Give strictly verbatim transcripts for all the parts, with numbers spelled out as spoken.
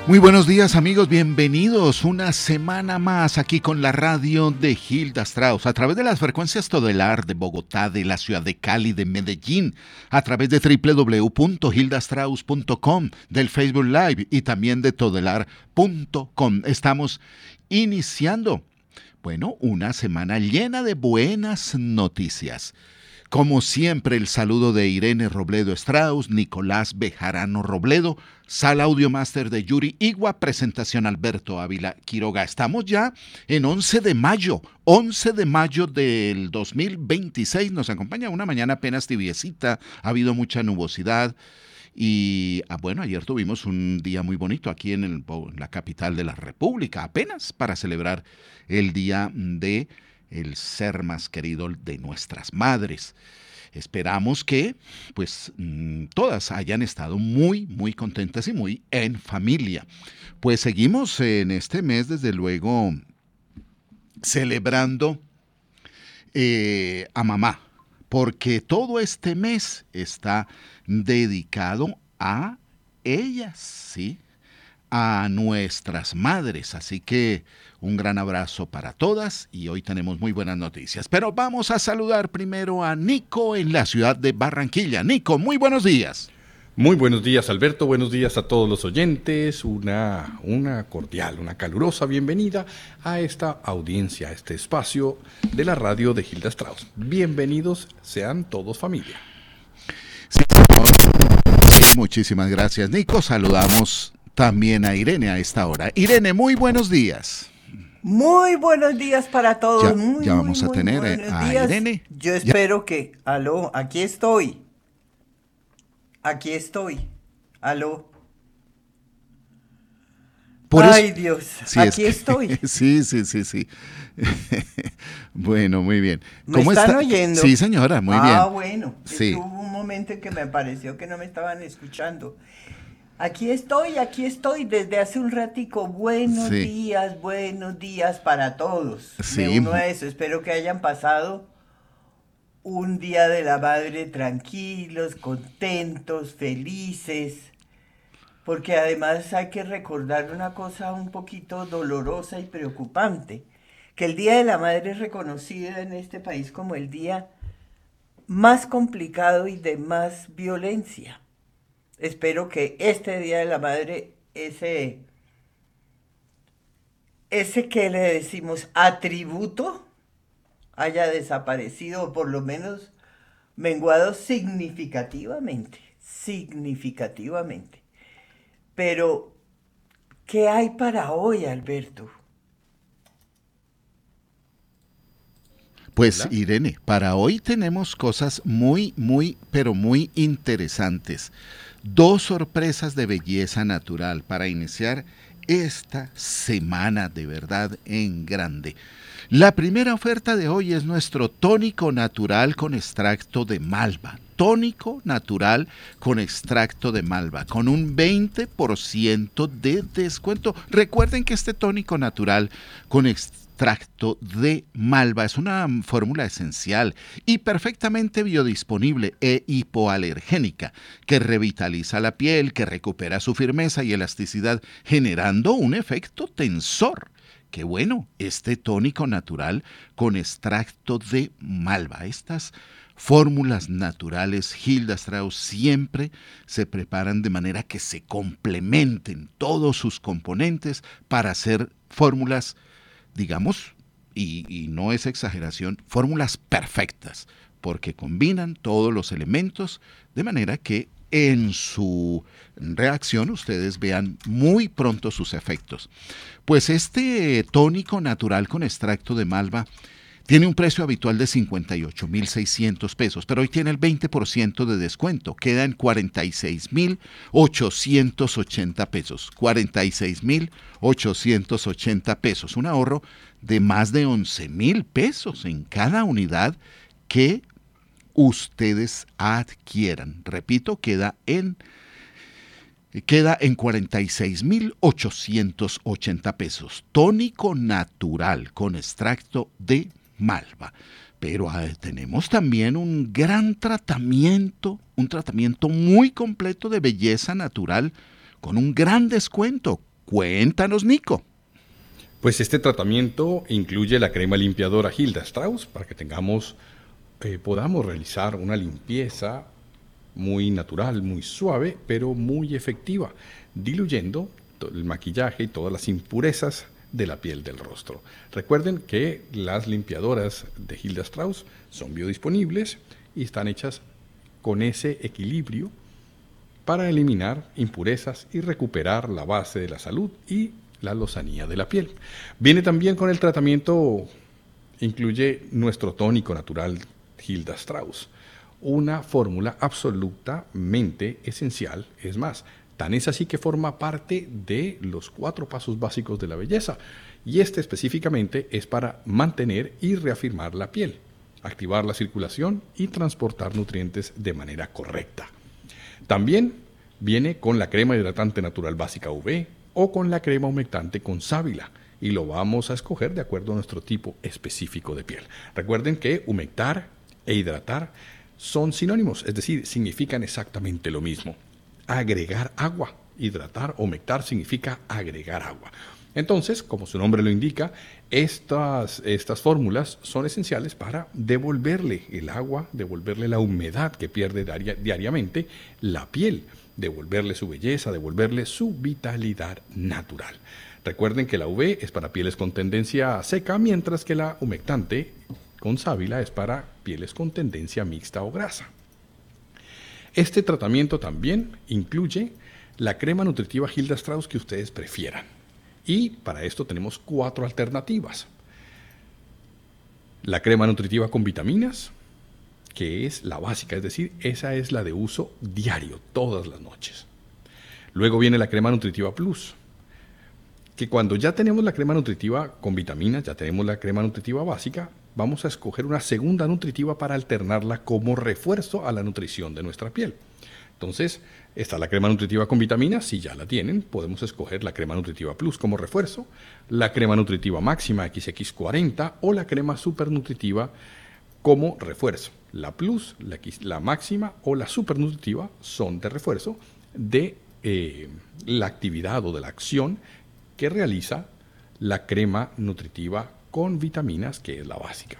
Muy buenos días amigos, bienvenidos una semana más aquí con la radio de Hilda Strauss, a través de las frecuencias Todelar de Bogotá, de la ciudad de Cali, de Medellín, a través de doble u doble u doble u punto hilda strauss punto com, del Facebook Live y también de todelar punto com. Estamos iniciando, bueno, una semana llena de buenas noticias. Como siempre, el saludo de Irene Robledo Strauss, Nicolás Bejarano Robledo, Sala Audio Master de Yuri Igua, presentación Alberto Ávila Quiroga. Estamos ya en once de mayo, once de mayo del dos mil veintiséis. Nos acompaña una mañana apenas tibiecita, ha habido mucha nubosidad. Y ah, bueno, ayer tuvimos un día muy bonito aquí en, el, en la capital de la República, apenas para celebrar el día de el ser más querido de nuestras madres. Esperamos que pues todas hayan estado muy, muy contentas y muy en familia. Pues seguimos en este mes, desde luego, celebrando eh, a mamá, porque todo este mes está dedicado a ellas, ¿sí? A nuestras madres, así que un gran abrazo para todas y hoy tenemos muy buenas noticias. Pero vamos a saludar primero a Nico en la ciudad de Barranquilla. Nico, muy buenos días. Muy buenos días, Alberto, buenos días a todos los oyentes, una, una cordial, una calurosa bienvenida a esta audiencia, a este espacio de la radio de Hilda Strauss. Bienvenidos sean todos familia. Sí, muchísimas gracias, Nico. Saludamos también a Irene a esta hora. Irene, muy buenos días. Muy buenos días para todos. Ya, muy, ya vamos muy, a tener muy a días. Irene. Yo espero ya. que, aló, aquí estoy. Aquí estoy. Aló. Por Ay, eso, Dios, sí, aquí es que, estoy. Sí, sí, sí, sí. Bueno, muy bien. ¿Me están está? oyendo? Sí, señora, muy ah, bien. Ah, bueno. Sí. Hubo un momento en que me pareció que no me estaban escuchando. Aquí estoy, aquí estoy desde hace un ratico. Buenos sí. días, buenos días para todos. Sí. Me uno a eso. Espero que hayan pasado un día de la madre tranquilos, contentos, felices. Porque además hay que recordar una cosa un poquito dolorosa y preocupante. Que el Día de la Madre es reconocido en este país como el día más complicado y de más violencia. Espero que este Día de la Madre, ese, ese que le decimos atributo, haya desaparecido o por lo menos menguado significativamente, significativamente. Pero, ¿qué hay para hoy, Alberto? Pues Irene, para hoy tenemos cosas muy, muy, pero muy interesantes. Dos sorpresas de belleza natural para iniciar esta semana de verdad en grande. La primera oferta de hoy es nuestro tónico natural con extracto de malva. Tónico natural con extracto de malva, con un veinte por ciento de descuento. Recuerden que este tónico natural con extracto de malva es una fórmula esencial y perfectamente biodisponible e hipoalergénica que revitaliza la piel, que recupera su firmeza y elasticidad, generando un efecto tensor. Qué bueno, este tónico natural con extracto de malva. Estas fórmulas naturales Hilda Strauss siempre se preparan de manera que se complementen todos sus componentes para hacer fórmulas, digamos, y, y no es exageración, fórmulas perfectas, porque combinan todos los elementos de manera que en su reacción ustedes vean muy pronto sus efectos. Pues este tónico natural con extracto de malva tiene un precio habitual de cincuenta y ocho mil seiscientos pesos, pero hoy tiene el veinte por ciento de descuento, queda en cuarenta y seis mil ochocientos ochenta pesos, cuarenta y seis mil ochocientos ochenta pesos, un ahorro de más de once mil pesos en cada unidad que ustedes adquieran. Repito, queda en queda en cuarenta y seis mil ochocientos ochenta pesos. Tónico natural con extracto de malva. Pero eh, tenemos también un gran tratamiento, un tratamiento muy completo de belleza natural con un gran descuento. Cuéntanos, Nico. Pues este tratamiento incluye la crema limpiadora Hilda Strauss para que tengamos, eh, podamos realizar una limpieza muy natural, muy suave, pero muy efectiva, diluyendo el maquillaje y todas las impurezas de la piel del rostro. Recuerden que las limpiadoras de Hilda Strauss son biodisponibles y están hechas con ese equilibrio para eliminar impurezas y recuperar la base de la salud y la lozanía de la piel. Viene también con el tratamiento, incluye nuestro tónico natural Hilda Strauss, una fórmula absolutamente esencial, es más, tan es así que forma parte de los cuatro pasos básicos de la belleza, y este específicamente es para mantener y reafirmar la piel, activar la circulación y transportar nutrientes de manera correcta. También viene con la crema hidratante natural básica U V o con la crema humectante con sábila, y lo vamos a escoger de acuerdo a nuestro tipo específico de piel. Recuerden que humectar e hidratar son sinónimos, es decir, significan exactamente lo mismo. Agregar agua, hidratar o humectar significa agregar agua. Entonces, como su nombre lo indica, estas, estas fórmulas son esenciales para devolverle el agua, devolverle la humedad que pierde diaria, diariamente la piel, devolverle su belleza, devolverle su vitalidad natural. Recuerden que la U V es para pieles con tendencia seca, mientras que la humectante con sábila es para pieles con tendencia mixta o grasa. Este tratamiento también incluye la crema nutritiva Hilda Strauss que ustedes prefieran. Y para esto tenemos cuatro alternativas. La crema nutritiva con vitaminas, que es la básica, es decir, esa es la de uso diario, todas las noches. Luego viene la crema nutritiva plus, que cuando ya tenemos la crema nutritiva con vitaminas, ya tenemos la crema nutritiva básica, vamos a escoger una segunda nutritiva para alternarla como refuerzo a la nutrición de nuestra piel. Entonces, está la crema nutritiva con vitaminas, si ya la tienen, podemos escoger la crema nutritiva plus como refuerzo, la crema nutritiva máxima equis equis cuarenta o la crema super nutritiva como refuerzo. La plus, la, la máxima o la super nutritiva son de refuerzo de eh, la actividad o de la acción que realiza la crema nutritiva con vitaminas, que es la básica.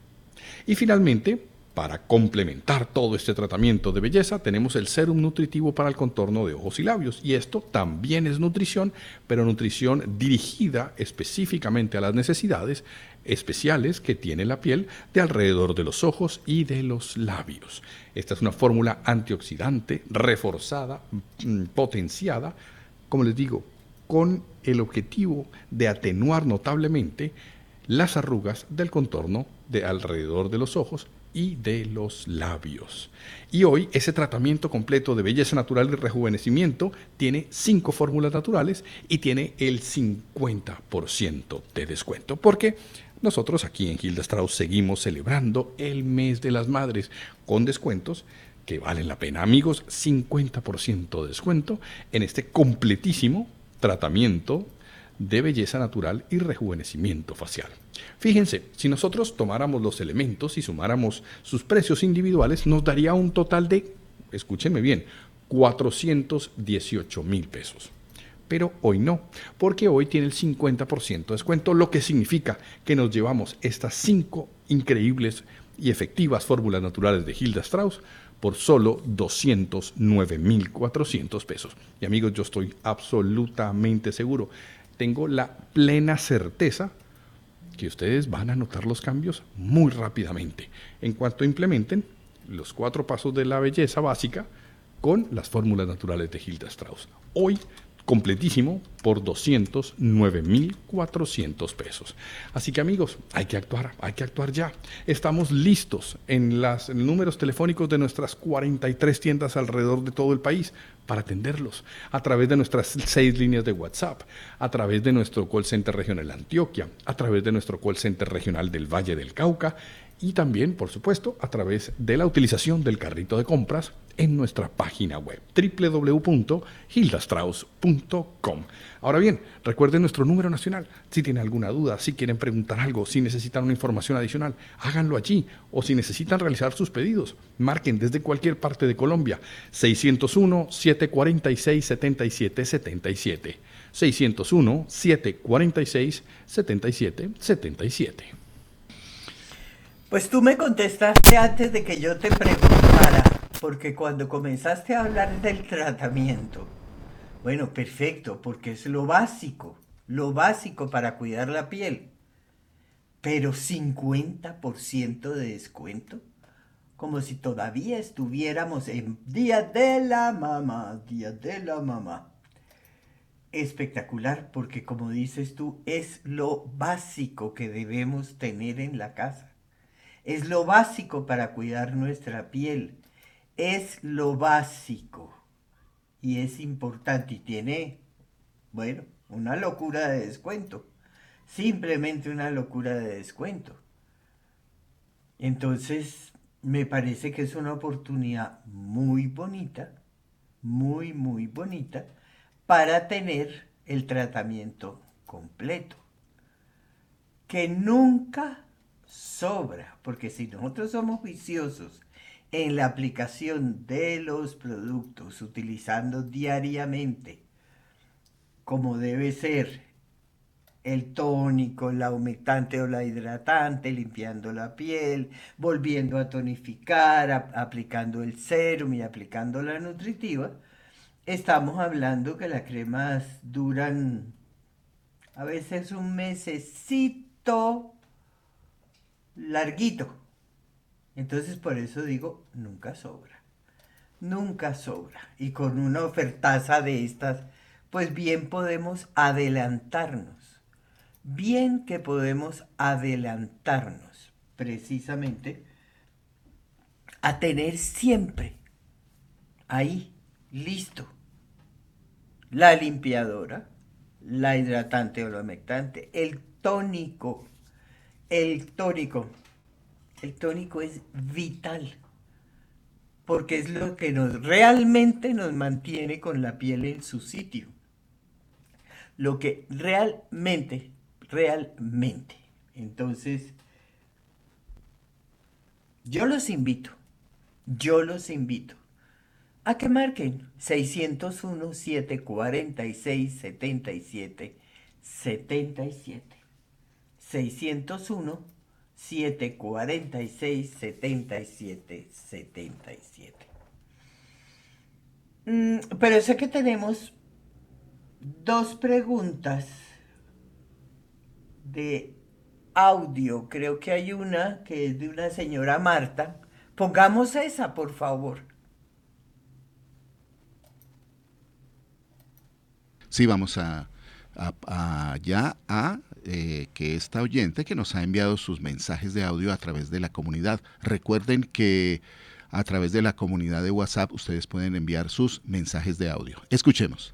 Y finalmente, para complementar todo este tratamiento de belleza, tenemos el sérum nutritivo para el contorno de ojos y labios. Y esto también es nutrición, pero nutrición dirigida específicamente a las necesidades especiales que tiene la piel de alrededor de los ojos y de los labios. Esta es una fórmula antioxidante, reforzada, potenciada, como les digo, con el objetivo de atenuar notablemente las arrugas del contorno de alrededor de los ojos y de los labios. Y hoy ese tratamiento completo de belleza natural y rejuvenecimiento tiene cinco fórmulas naturales y tiene el cincuenta por ciento de descuento, porque nosotros aquí en Hilda Strauss seguimos celebrando el mes de las madres con descuentos que valen la pena. Amigos, cincuenta por ciento de descuento en este completísimo tratamiento de belleza natural y rejuvenecimiento facial. Fíjense, si nosotros tomáramos los elementos y sumáramos sus precios individuales, nos daría un total de, escúchenme bien, cuatrocientos dieciocho mil pesos. Pero hoy no, porque hoy tiene el cincuenta por ciento de descuento, lo que significa que nos llevamos estas cinco increíbles y efectivas fórmulas naturales de Hilda Strauss por solo doscientos nueve mil cuatrocientos pesos. Y amigos, yo estoy absolutamente seguro, tengo la plena certeza que ustedes van a notar los cambios muy rápidamente en cuanto implementen los cuatro pasos de la belleza básica con las fórmulas naturales de Hilda Strauss. Hoy, completísimo por doscientos nueve mil cuatrocientos pesos. Así que amigos, hay que actuar, hay que actuar ya. Estamos listos en los números telefónicos de nuestras cuarenta y tres tiendas alrededor de todo el país para atenderlos, a través de nuestras seis líneas de WhatsApp, a través de nuestro call center regional de Antioquia, a través de nuestro call center regional del Valle del Cauca y también, por supuesto, a través de la utilización del carrito de compras en nuestra página web doble u doble u doble u punto hilda strauss punto com. Ahora bien, recuerden nuestro número nacional. Si tienen alguna duda, si quieren preguntar algo, si necesitan una información adicional, háganlo allí. O si necesitan realizar sus pedidos, marquen desde cualquier parte de Colombia. seiscientos uno, siete cuarenta y seis, setenta y siete setenta y siete. seiscientos uno, siete cuarenta y seis, setenta y siete setenta y siete. Pues tú me contestaste antes de que yo te preguntara, porque cuando comenzaste a hablar del tratamiento, bueno, perfecto, porque es lo básico, lo básico para cuidar la piel, pero cincuenta por ciento de descuento, como si todavía estuviéramos en Día de la Mamá, Día de la Mamá. Espectacular, porque como dices tú, es lo básico que debemos tener en la casa. Es lo básico para cuidar nuestra piel. Es lo básico. Y es importante. Y tiene, bueno, una locura de descuento. Simplemente una locura de descuento. Entonces, me parece que es una oportunidad muy bonita, muy, muy bonita, para tener el tratamiento completo. Que nunca sobra, porque si nosotros somos juiciosos en la aplicación de los productos, utilizando diariamente, como debe ser, el tónico, la humectante o la hidratante, limpiando la piel, volviendo a tonificar, a, aplicando el sérum y aplicando la nutritiva, estamos hablando que las cremas duran a veces un mesecito larguito. Entonces por eso digo, nunca sobra. Nunca sobra. Y con una ofertaza de estas, pues bien podemos adelantarnos. Bien que podemos adelantarnos precisamente a tener siempre ahí, listo, la limpiadora, la hidratante o la humectante, el tónico, el tónico. El tónico es vital, porque es lo que nos realmente nos mantiene con la piel en su sitio. Lo que realmente, realmente. Entonces, yo los invito, yo los invito a que marquen seiscientos uno, siete cuarenta y seis, setenta y siete setenta y siete. seiscientos uno, siete cuarenta y seis, setenta y siete setenta y siete. Mm, pero sé que tenemos dos preguntas de audio. Creo que hay una que es de una señora Marta. Pongamos esa, por favor. Sí, vamos a, a, a ya a eh, que esta oyente que nos ha enviado sus mensajes de audio a través de la comunidad. Recuerden que a través de la comunidad de WhatsApp ustedes pueden enviar sus mensajes de audio. Escuchemos.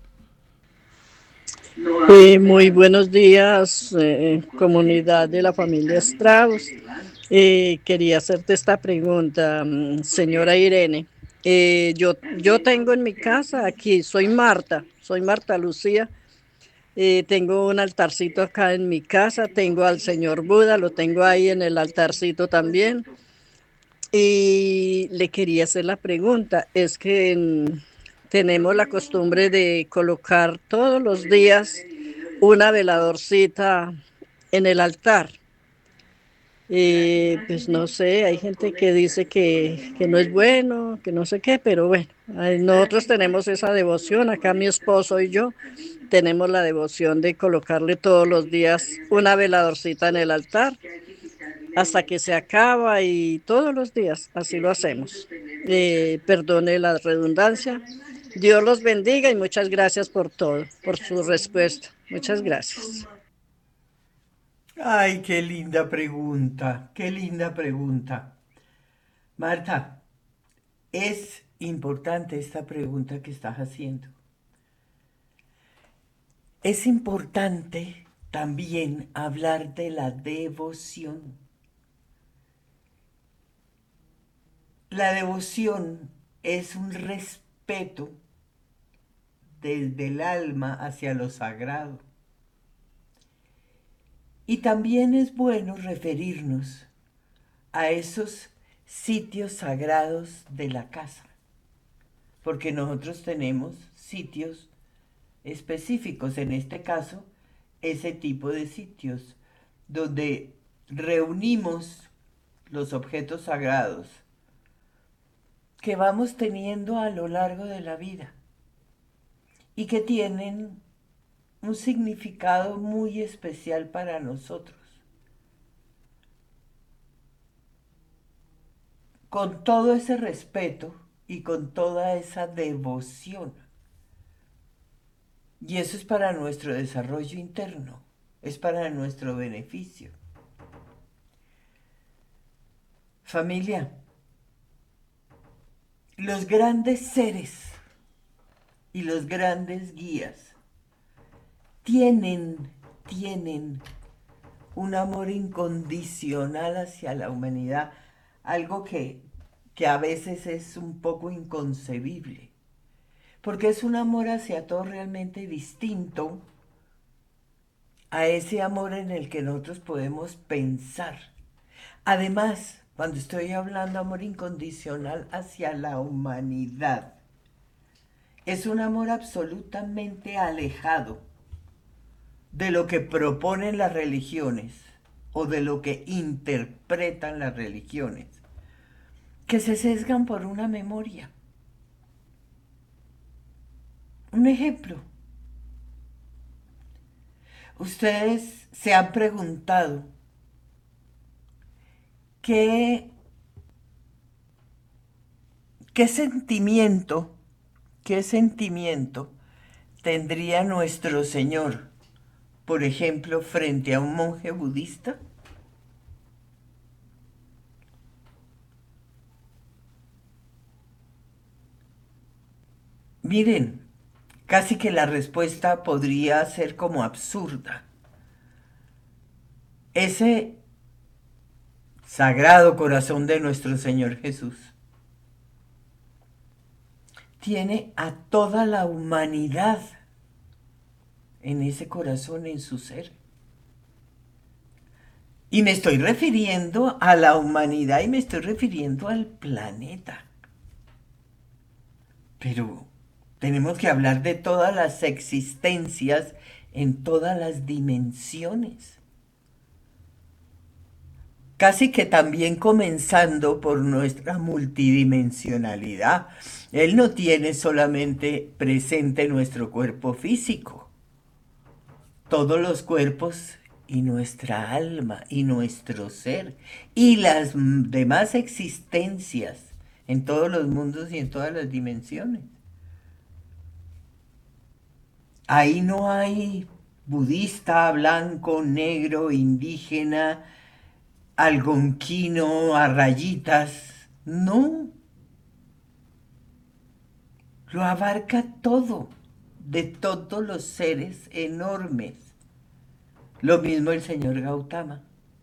Eh, muy buenos días, eh, comunidad de la familia Strauss. Eh, quería hacerte esta pregunta, mm, señora Irene. Eh, yo, yo tengo en mi casa aquí, soy Marta, soy Marta Lucía. Eh, tengo un altarcito acá en mi casa, tengo al señor Buda, lo tengo ahí en el altarcito también. Y le quería hacer la pregunta, es que mm, tenemos la costumbre de colocar todos los días una veladorcita en el altar. Y pues no sé, hay gente que dice que, que no es bueno, que no sé qué, pero bueno, nosotros tenemos esa devoción, acá mi esposo y yo tenemos la devoción de colocarle todos los días una veladorcita en el altar hasta que se acaba y todos los días así lo hacemos. Eh, perdone la redundancia. Dios los bendiga y muchas gracias por todo, por su respuesta. Muchas gracias. Ay, qué linda pregunta, qué linda pregunta. Marta, es importante esta pregunta que estás haciendo. Es importante también hablar de la devoción. La devoción es un respeto desde el alma hacia lo sagrado. Y también es bueno referirnos a esos sitios sagrados de la casa, porque nosotros tenemos sitios específicos, en este caso, ese tipo de sitios, donde reunimos los objetos sagrados que vamos teniendo a lo largo de la vida y que tienen un significado muy especial para nosotros. Con todo ese respeto y con toda esa devoción. Y eso es para nuestro desarrollo interno, es para nuestro beneficio. Familia, los grandes seres y los grandes guías tienen, tienen un amor incondicional hacia la humanidad, algo que, que a veces es un poco inconcebible, porque es un amor hacia todo realmente distinto a ese amor en el que nosotros podemos pensar. Además, cuando estoy hablando amor incondicional hacia la humanidad, es un amor absolutamente alejado de lo que proponen las religiones o de lo que interpretan las religiones, que se sesgan por una memoria. Un ejemplo. Ustedes se han preguntado qué, qué sentimiento, qué sentimiento tendría nuestro Señor, por ejemplo, frente a un monje budista. Miren, casi que la respuesta podría ser como absurda. Ese Sagrado Corazón de nuestro Señor Jesús tiene a toda la humanidad en ese corazón, en su ser. Y me estoy refiriendo a la humanidad y me estoy refiriendo al planeta. Pero tenemos que hablar de todas las existencias en todas las dimensiones. Casi que también comenzando por nuestra multidimensionalidad. Él no tiene solamente presente nuestro cuerpo físico, todos los cuerpos y nuestra alma y nuestro ser y las demás existencias en todos los mundos y en todas las dimensiones. Ahí no hay budista, blanco, negro, indígena, algonquino, a rayitas. No. Lo abarca todo, de todos los seres enormes. Lo mismo el señor Gautama.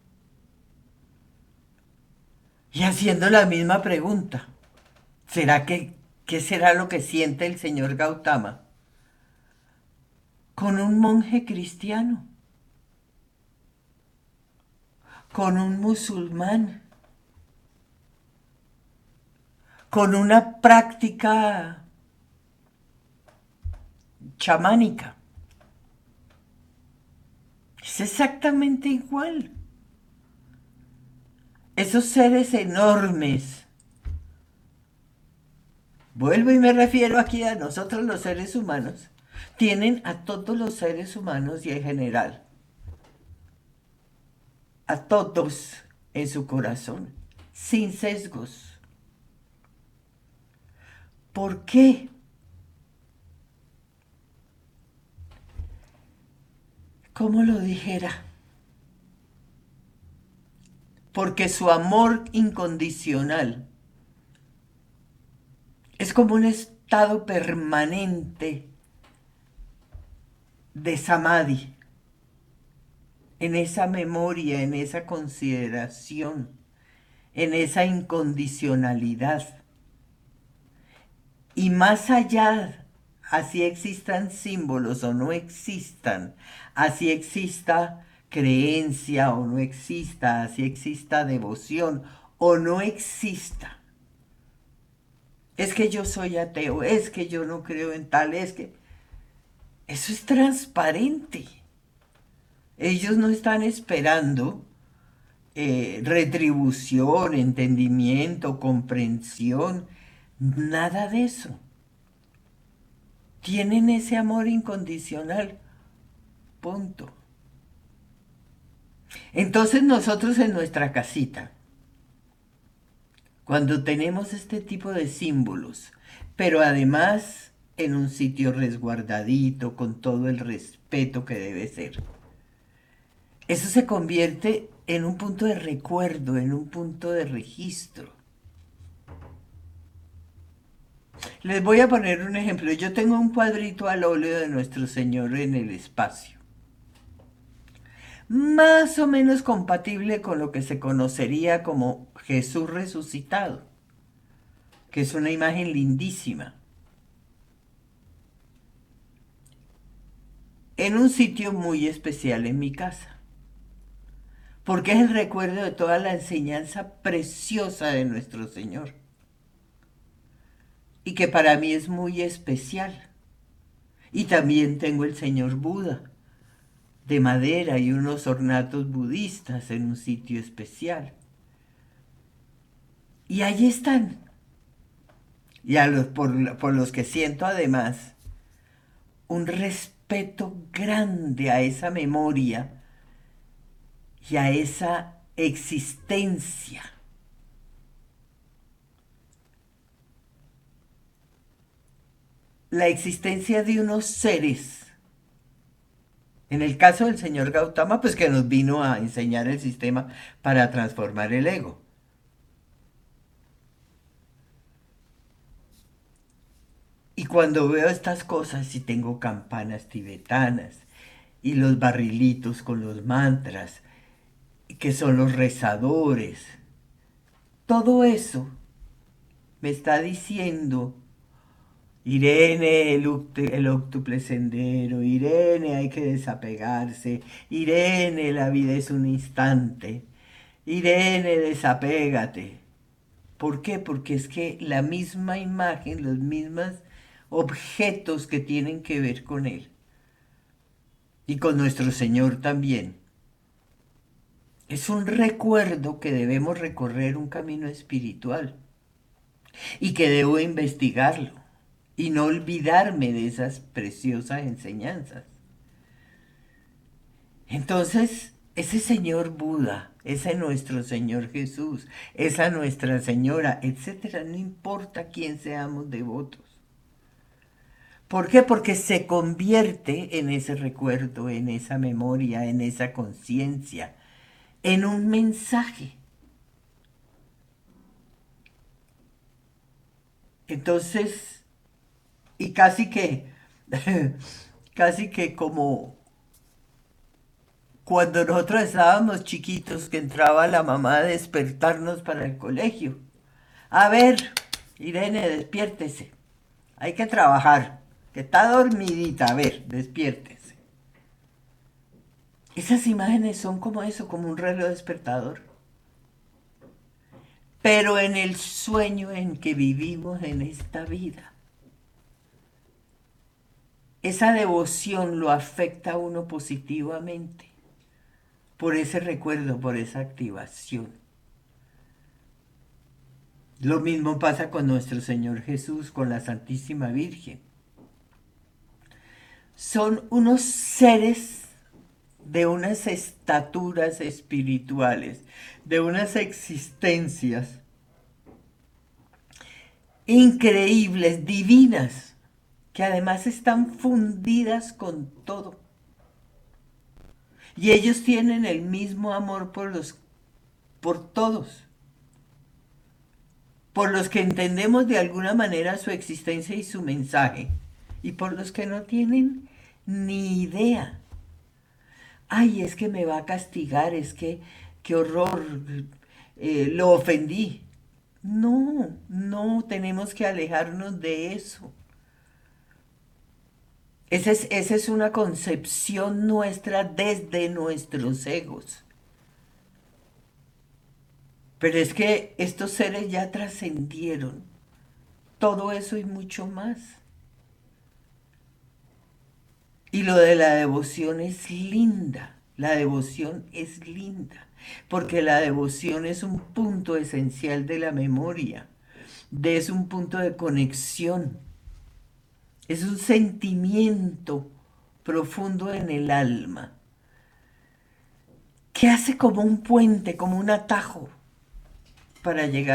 Y haciendo la misma pregunta, ¿será que qué será lo que siente el señor Gautama con un monje cristiano, con un musulmán, con una práctica chamánica? Es exactamente igual. Esos seres enormes, vuelvo y me refiero aquí a nosotros los seres humanos, tienen a todos los seres humanos y en general, a todos en su corazón, sin sesgos. ¿Por qué? ¿Cómo lo dijera? Porque su amor incondicional es como un estado permanente de samadhi, en esa memoria, en esa consideración, en esa incondicionalidad. Y más allá, así existan símbolos o no existan, así exista creencia o no exista, así exista devoción o no exista. Es que yo soy ateo, es que yo no creo en tal, es que... Eso es transparente. Ellos no están esperando eh, retribución, entendimiento, comprensión, nada de eso. Tienen ese amor incondicional. Punto. Entonces nosotros en nuestra casita, cuando tenemos este tipo de símbolos, pero además en un sitio resguardadito, con todo el respeto que debe ser, eso se convierte en un punto de recuerdo, en un punto de registro. Les voy a poner un ejemplo. Yo tengo un cuadrito al óleo de Nuestro Señor en el espacio, más o menos compatible con lo que se conocería como Jesús resucitado, que es una imagen lindísima, en un sitio muy especial en mi casa, porque es el recuerdo de toda la enseñanza preciosa de nuestro Señor, y que para mí es muy especial. Y también tengo el Señor Buda, de madera y unos ornatos budistas en un sitio especial. Y ahí están. Y a los, por, por los que siento además un respeto grande a esa memoria y a esa existencia. La existencia de unos seres. En el caso del señor Gautama, pues que nos vino a enseñar el sistema para transformar el ego. Y cuando veo estas cosas y tengo campanas tibetanas y los barrilitos con los mantras, que son los rezadores, todo eso me está diciendo: Irene, el, el óctuple sendero, Irene, hay que desapegarse, Irene, la vida es un instante, Irene, desapégate. ¿Por qué? Porque es que la misma imagen, los mismos objetos que tienen que ver con él, y con nuestro Señor también, es un recuerdo que debemos recorrer un camino espiritual, y que debo investigarlo. Y no olvidarme de esas preciosas enseñanzas. Entonces, ese Señor Buda, ese nuestro Señor Jesús, esa Nuestra Señora, etcétera, no importa quién seamos devotos. ¿Por qué? Porque se convierte en ese recuerdo, en esa memoria, en esa conciencia, en un mensaje. Entonces, y casi que, casi que como cuando nosotros estábamos chiquitos, que entraba la mamá a despertarnos para el colegio. A ver, Irene, despiértese. Hay que trabajar, que está dormidita. A ver, despiértese. Esas imágenes son como eso, como un reloj despertador. Pero en el sueño en que vivimos en esta vida, esa devoción lo afecta a uno positivamente por ese recuerdo, por esa activación. Lo mismo pasa con nuestro Señor Jesús, con la Santísima Virgen. Son unos seres de unas estaturas espirituales, de unas existencias increíbles, divinas, que además están fundidas con todo. Y ellos tienen el mismo amor por los, por todos, por los que entendemos de alguna manera su existencia y su mensaje, y por los que no tienen ni idea. Ay, es que me va a castigar, es que, qué horror, eh, lo ofendí. No, no, tenemos que alejarnos de eso. Esa es, esa es una concepción nuestra desde nuestros egos. Pero es que estos seres ya trascendieron todo eso y mucho más. Y lo de la devoción es linda, la devoción es linda, porque la devoción es un punto esencial de la memoria, de- es un punto de conexión, es un sentimiento profundo en el alma, que hace como un puente, como un atajo para llegar